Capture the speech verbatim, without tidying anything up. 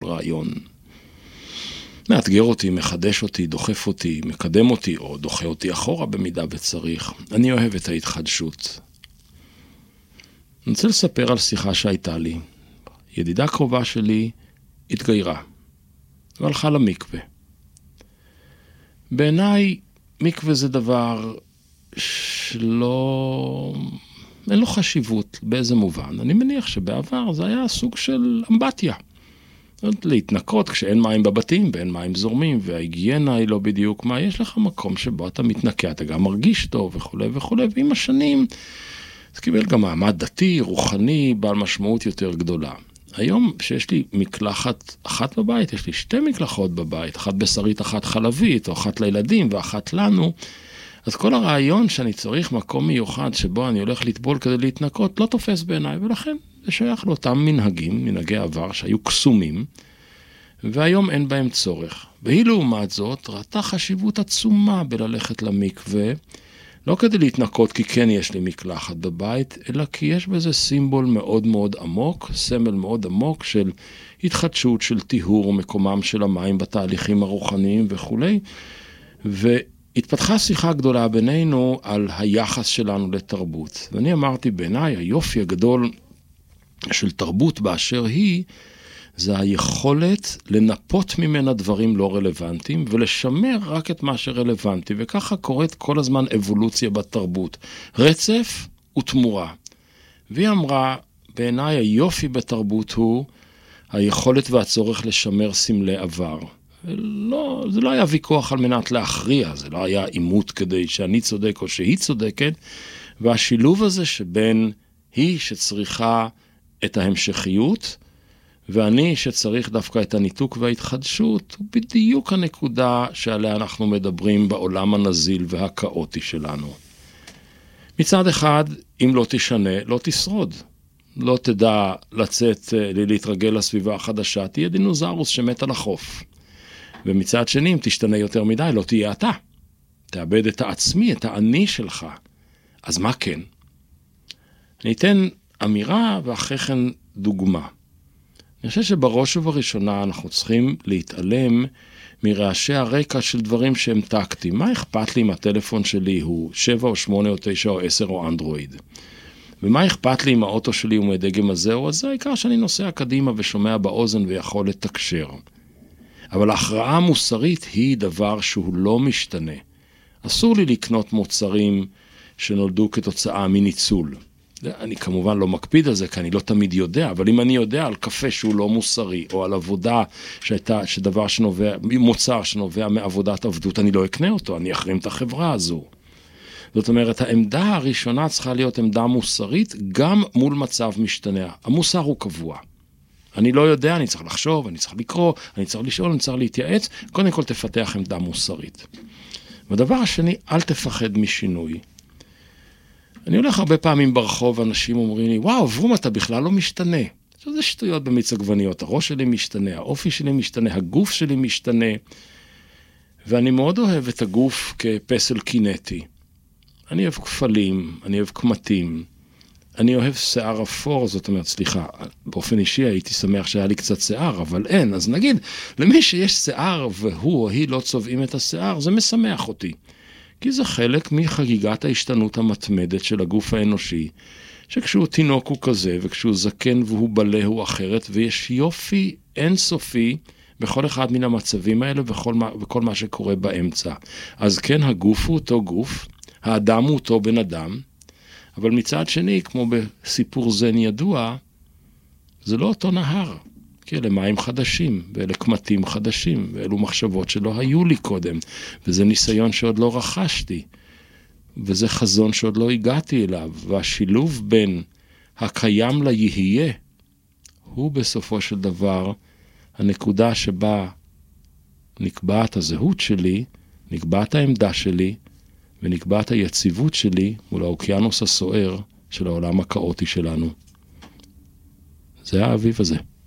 רעיון מאתגר אותי, מחדש אותי, דוחף אותי, מקדם אותי, או דוחה אותי אחורה במידה וצריך. אני אוהב את ההתחדשות. אני רוצה לספר על שיחה שהייתה לי. ידידה קרובה שלי התגיירה, והלכה למקווה. בעיניי, מקווה זה דבר שלא... אין לו חשיבות באיזה מובן. אני מניח שבעבר זה היה סוג של אמבטיה. להתנקות כשאין מים בבתים ואין מים זורמים, וההיגיינה היא לא בדיוק מה. יש לך מקום שבו אתה מתנקה, אתה גם מרגיש טוב וכו' וכו'. ועם השנים זה קיבל גם מעמד דתי, רוחני, בעל משמעות יותר גדולה. היום שיש לי מקלחת אחת בבית, יש לי שתי מקלחות בבית, אחת בשרית, אחת חלבית, או אחת לילדים ואחת לנו, אז כל הרעיון שאני צריך מקום מיוחד שבו אני הולך לטבול כדי להתנקות, לא תופס בעיניי, ולכן זה שייך לאותם מנהגים, מנהגי עבר שהיו קסומים, והיום אין בהם צורך. והיא לעומת זאת ראתה חשיבות עצומה בללכת למקווה, לא כדי להתנקות כי כן יש לי מקלחת בבית, אלא כי יש בזה סימבול מאוד מאוד עמוק, סמל מאוד עמוק של התחדשות, של טיהור, מקומם של המים בתהליכים הרוחניים וכו'. והתפתחה שיחה גדולה בינינו על היחס שלנו לתרבות. ואני אמרתי, בעיניי היופי הגדול של תרבות באשר היא, זה היכולת לנפות ממנה דברים לא רלוונטיים, ולשמר רק את מה שרלוונטי, וככה קורית כל הזמן אבולוציה בתרבות. רצף ותמורה. והיא אמרה, בעיניי היופי בתרבות הוא היכולת והצורך לשמר סמלי עבר. לא, זה לא היה ויכוח על מנת להכריע, זה לא היה עימות כדי שאני צודק או שהיא צודקת, והשילוב הזה שבין היא שצריכה את ההמשכיות, ואני שצריך דווקא את הניתוק וההתחדשות, הוא בדיוק הנקודה שעליה אנחנו מדברים בעולם הנזיל והכאוטי שלנו. מצד אחד, אם לא תשנה, לא תשרוד. לא תדע לצאת, להתרגל לסביבה החדשה, תהיה דינוזאורוס שמת על החוף. ומצד שני, אם תשתנה יותר מדי, לא תהיה אתה. תאבד את העצמי, את האני שלך. אז מה כן? אני אתן אמירה ואחרי כן דוגמה. אני חושב שבראש ובראשונה אנחנו צריכים להתעלם מרעשי הרקע של דברים שהם טקטיים. מה אכפת לי אם הטלפון שלי הוא שבע או שמונה או תשע או עשר או אנדרואיד? ומה אכפת לי אם האוטו שלי הוא מדגם הזה או הזה? העיקר שאני נוסע קדימה ושומע באוזן ויכול לתקשר. אבל ההכרעה המוסרית היא דבר שהוא לא משתנה. אסור לי לקנות מוצרים שנולדו כתוצאה מניצול. אני כמובן לא מקפיד על זה, כי אני לא תמיד יודע, אבל אם אני יודע על קפה שהוא לא מוסרי, או על עבודה שהייתה, שדבר שנובע, מוצר שנובע מעבודת עבדות, אני לא אקנה אותו, אני אחרים את החברה הזו. זאת אומרת, העמדה הראשונה צריכה להיות עמדה מוסרית, גם מול מצב משתנה. המוסר הוא קבוע. אני לא יודע, אני צריך לחשוב, אני צריך לקרוא, אני צריך לשאול, אני צריך להתייעץ, קודם כל תפתח עמדה מוסרית. והדבר השני, אל תפחד משינוי. אני הולך הרבה פעמים ברחוב, אנשים אומרים לי, וואו, ורום, אתה בכלל לא משתנה. זה שטויות במיץ עגבניות, הראש שלי משתנה, האופי שלי משתנה, הגוף שלי משתנה, ואני מאוד אוהב את הגוף כפסל קינטי. אני אוהב כפלים, אני אוהב קמטים, אני אוהב שיער אפור, זאת אומרת, סליחה, באופן אישי הייתי שמח שהיה לי קצת שיער, אבל אין, אז נגיד, למי שיש שיער והוא או היא לא צובעים את השיער, זה משמח אותי. כי זה חלק מחגיגת ההשתנות המתמדת של הגוף האנושי, שכשהוא תינוק הוא כזה, וכשהוא זקן והוא בלה הוא אחרת, ויש יופי אינסופי בכל אחד מן המצבים האלה וכל מה, וכל מה שקורה באמצע. אז כן, הגוף הוא אותו גוף, האדם הוא אותו בן אדם, אבל מצד שני, כמו בסיפור זן ידוע, זה לא אותו נהר. כי אלה מים חדשים, ואלה קמטים חדשים, ואלו מחשבות שלא היו לי קודם, וזה ניסיון שעוד לא רכשתי, וזה חזון שעוד לא הגעתי אליו, והשילוב בין הקיים ליהיה, הוא בסופו של דבר הנקודה שבה נקבעת הזהות שלי, נקבעת העמדה שלי, ונקבעת היציבות שלי מול האוקיינוס הסוער של העולם הכאוטי שלנו. זה האביב הזה.